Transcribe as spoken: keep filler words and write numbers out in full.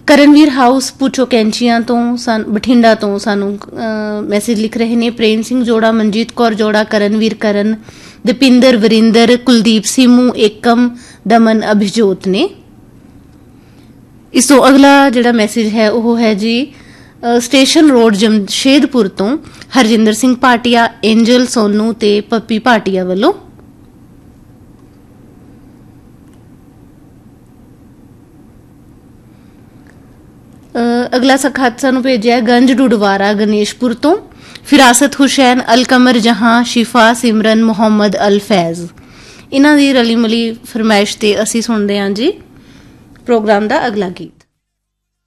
Karanveer house ਪੁੱਛੋ ਕੈਂਚੀਆਂ ਤੋਂ ਸਨ ਬਠਿੰਡਾ ਤੋਂ ਸਾਨੂੰ ਮੈਸੇਜ ਲਿਖ ਰਹੇ ਨੇ। ਪ੍ਰੇਮ ਸਿੰਘ ਜੋੜਾ, ਮਨਜੀਤ ਕੌਰ ਜੋੜਾ, ਕਰਨਵੀਰ ਕਰਨ, ਦਪਿੰਦਰ, ਵਰਿੰਦਰ, ਕੁਲਦੀਪ, ਸੀਮੂ, ਏਕਮ, ਦਮਨ, ਅਭਿਜੋਤ ਨੇ। ਇਸ ਤੋਂ ਅਗਲਾ ਜਿਹੜਾ ਮੈਸੇਜ ਹੈ ਉਹ ਹੈ ਜੀ ਸਟੇਸ਼ਨ ਰੋਡ ਜਮਸ਼ੇਦਪੁਰ ਤੋਂ ਹਰਜਿੰਦਰ ਸਿੰਘ ਭਾਟੀਆ, ਐਂਜਲ ਸੋਨੂ ਤੇ ਪੱਪੀ ਭਾਟੀਆ ਵੱਲੋਂ। ਅਗਲਾ ਸਖਤ ਸਾਨੂੰ ਭੇਜਿਆ ਗੰਜ ਡੁਡਵਾਰਾ ਗਣੇਸ਼ਪੁਰ ਤੋਂ ਫਿਰਾਸਤ ਹੁਸੈਨ, ਅਲਕਮਰ ਜਹਾਂ, ਸ਼ਿਫਾ, ਸਿਮਰਨ, ਮੁਹੰਮਦ ਅਲ ਫੈਜ਼। ਇਹਨਾਂ ਦੀ ਰਲੀ ਮਿਲੀ ਫਰਮਾਇਸ਼ ਤੇ ਅਸੀਂ ਸੁਣਦੇ ਹਾਂ ਜੀ ਪ੍ਰੋਗਰਾਮ ਦਾ ਅਗਲਾ ਗੀਤ।